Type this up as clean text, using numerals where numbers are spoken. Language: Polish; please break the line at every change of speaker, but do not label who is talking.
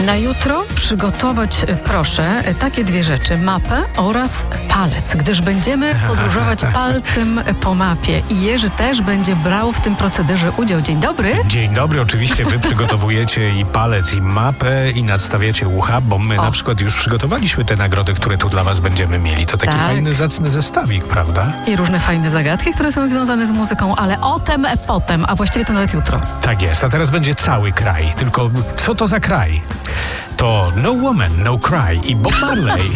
Na jutro przygotować proszę takie dwie rzeczy. Mapę oraz palec, gdyż będziemy podróżować palcem po mapie. I Jerzy też będzie brał w tym procederze udział. Dzień dobry.
Dzień dobry, oczywiście wy przygotowujecie i palec, i mapę, i nadstawiacie ucha, bo my na przykład już przygotowaliśmy te nagrody, które tu dla was będziemy mieli. To taki fajny, zacny zestawik, prawda?
I różne fajne zagadki, które są związane z muzyką, ale o tem potem, a właściwie to nawet jutro.
Tak jest, a teraz będzie cały kraj. Tylko co to za kraj? To No Woman, No Cry i Bob Marley.